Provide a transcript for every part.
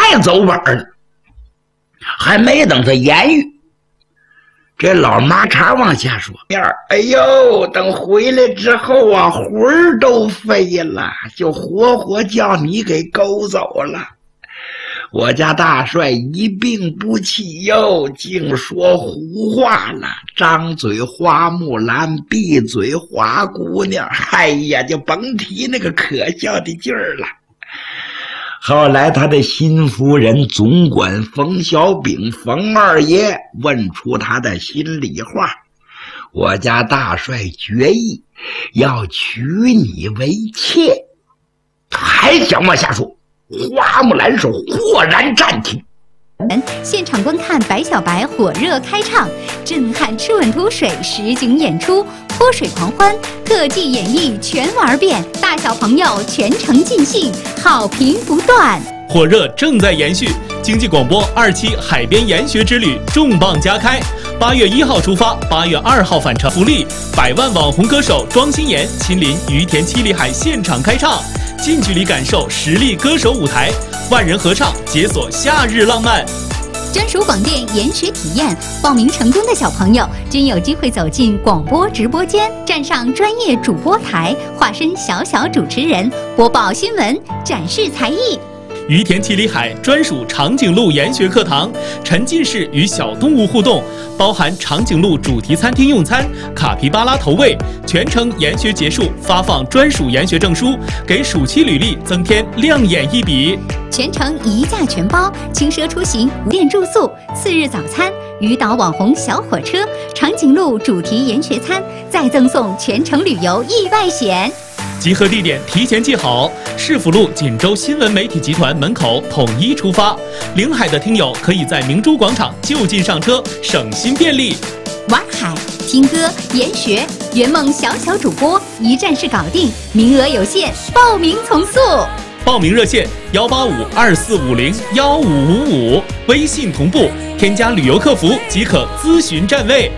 快走板了。还没等他言语，这老马叉往下说：“哎呦，等回来之后啊，魂儿都飞了，就活活叫你给勾走了。我家大帅一病不起哟，净说胡话了，张嘴花木兰，闭嘴花姑娘。哎呀，就甭提那个可笑的劲儿了。”后来他的新夫人总管冯小炳冯二爷问出他的心里话，我家大帅决意要娶你为妾。还想往下说，花木兰手豁然暂停。 现场观看白小白火热开唱，震撼吃稳土水实景演出，泼水狂欢，特技演绎全玩遍，大小朋友全程尽兴，好评不断。 火热正在延续，经济广播2期海边研学之旅重磅加开，8月1号出发，8月2号返程。福利100万网红歌手庄心妍亲临于田七里海现场开唱，近距离感受实力歌手舞台，万人合唱解锁夏日浪漫。 专属广电研学体验，报名成功的小朋友均有机会走进广播直播间，站上专业主播台，化身小主持人，播报新闻，展示才艺。 于田七里海专属长颈鹿研学课堂，沉浸式与小动物互动，包含长颈鹿主题餐厅用餐、卡皮巴拉投喂，全程研学结束发放专属研学证书，给暑期履历增添亮眼一笔。 全程1价全包，轻奢出行，无店住宿，4日早餐，渔岛网红小火车，长颈鹿主题研学餐，再赠送全程旅游意外险。 集合地点提前记好，市府路锦州新闻媒体集团门口统一出发。临海的听友可以在明珠广场就近上车，省心便利。 玩海、听歌、研学，圆梦小主播一站式搞定，名额有限，报名从速。 报名热线18524501555，微信同步，添加旅游客服即可咨询站位。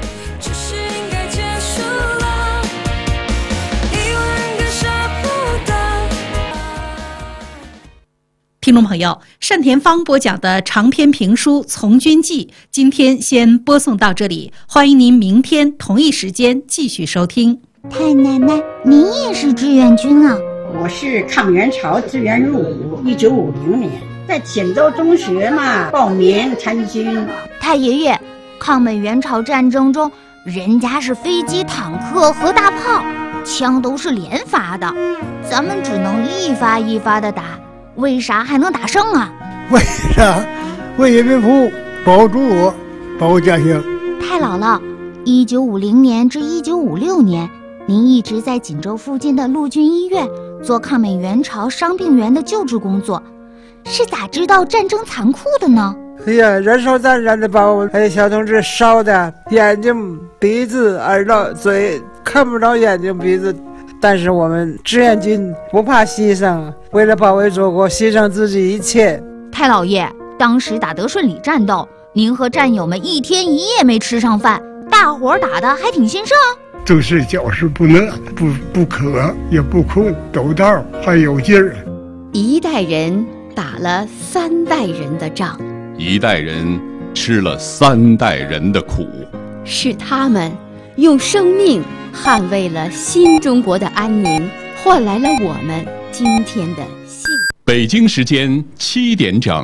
听众朋友，单田芳播讲的长篇评书《从军记》，今天先播送到这里，欢迎您明天同一时间继续收听。 太奶奶，您也是志愿军啊？ 我是抗元朝志愿入伍，1950年在锦州中学报名参军。 太爷爷，抗美援朝战争中，人家是飞机、坦克和大炮，枪都是连发的，咱们只能一发一发的打。为啥还能打胜啊？ 为啥？为人民服务，保住我，保家乡。 太姥姥，1950年至1956年，您一直在锦州附近的陆军医院做抗美援朝伤病员的救治工作，是咋知道战争残酷的呢？ 哎呀，燃烧弹燃的把我还有小同志烧的眼睛、鼻子、耳朵、嘴看不着眼睛、鼻子。但是我们志愿军不怕牺牲，为了保卫祖国牺牲自己一切。 太老爷，当时打德顺里战斗，您和战友们1天1夜没吃上饭，大伙打的还挺兴盛。 就是就是不能不渴也不困，走道还有劲儿。 一代人打了3代人的仗， 一代人吃了3代人的苦， 是他们用生命捍卫了新中国的安宁，换来了我们今天的幸福。 北京时间7点整。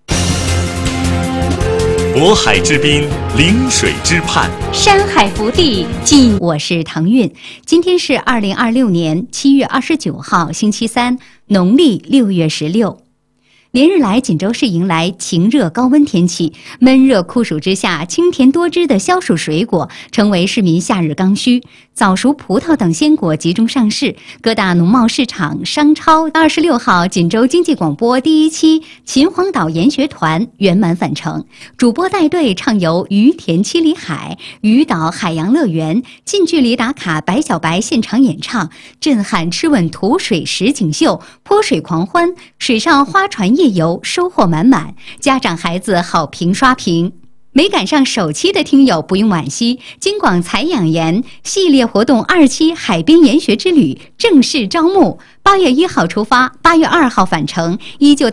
渤海之滨，临水之畔， 山海福地尽。我是唐韵，今天是2026年7月29号，星期三，农历6月16。连日来，锦州市迎来晴热高温天气，闷热酷暑之下，清甜多汁的消暑水果成为市民夏日刚需。早熟葡萄等鲜果集中上市，各大农贸市场、商超。26号，锦州经济广播第1期秦皇岛研学团圆满返程，主播带队畅游于田七里海、渔岛海洋乐园，近距离打卡白小白现场演唱，震撼吃稳土水实景秀，泼水狂欢，水上花船夜游收获满满，家长孩子好评刷屏。没赶上首期的听友不用惋惜，京广财养研系列活动2期海边研学之旅正式招募，8月1号出发，8月2号返程，依旧